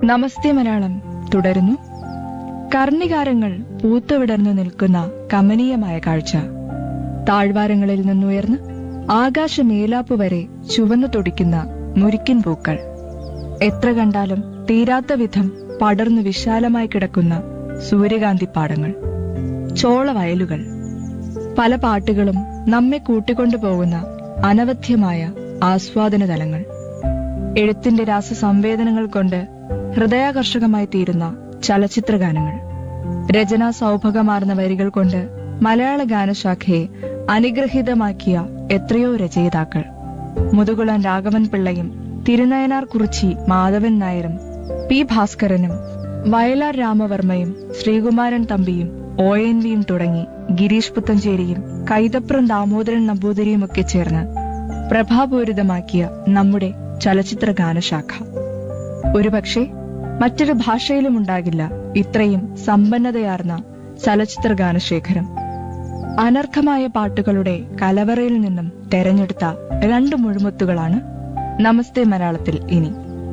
നമസ്തേ മലയാളം തുടരുന്നു. കർണികാരങ്ങൾ പൂത്തുവിടർന്നു നിൽക്കുന്ന കമനീയമായ കാഴ്ച. താഴ്വാരങ്ങളിൽ നിന്നുയർന്ന് ആകാശമേലാപ്പ് വരെ ചുവന്നു തുടിക്കുന്ന മുരിക്കിൻ പൂക്കൾ. എത്ര കണ്ടാലും തീരാത്ത വിധം പടർന്നു വിശാലമായി കിടക്കുന്ന സൂര്യകാന്തിപ്പാടങ്ങൾ, ചോളവയലുകൾ. പല പാട്ടുകളും നമ്മെ കൂട്ടിക്കൊണ്ടുപോകുന്ന അനവധ്യമായ ആസ്വാദന തലങ്ങൾ. എഴുത്തിന്റെ രാസസംവേദനങ്ങൾ കൊണ്ട് ഹൃദയാകർഷകമായി തീരുന്ന ചലച്ചിത്രഗാനങ്ങൾ. രചനാ സൗഭഗമാർന്ന വരികൾ കൊണ്ട് മലയാള ഗാനശാഖയെ അനുഗ്രഹീതമാക്കിയ എത്രയോ രചയിതാക്കൾ. മുതുകുളം രാഘവൻ പിള്ളയും തിരുനയനാർ കുറിച്ചി മാധവൻ നായരും പി ഭാസ്കരനും വയലാർ രാമവർമ്മയും ശ്രീകുമാരൻ തമ്പിയും ONVയും തുടങ്ങി ഗിരീഷ് പുത്തഞ്ചേരിയും കൈതപ്രം ദാമോദരൻ നമ്പൂതിരിയുമൊക്കെ ചേർന്ന് പ്രഭാപൂരിതമാക്കിയ നമ്മുടെ ചലച്ചിത്ര ഗാനശാഖ. ഒരുപക്ഷെ മറ്റൊരു ഭാഷയിലും ഉണ്ടാകില്ല ഇത്രയും സമ്പന്നതയാർന്ന ചലച്ചിത്ര ഗാനശേഖരം. അനർഘമായ പാട്ടുകളുടെ കലവറയിൽ നിന്നും തെരഞ്ഞെടുത്ത 2 മുഴുമുത്തുകളാണ് നമസ്തേ മലയാളത്തിൽ ഇനി.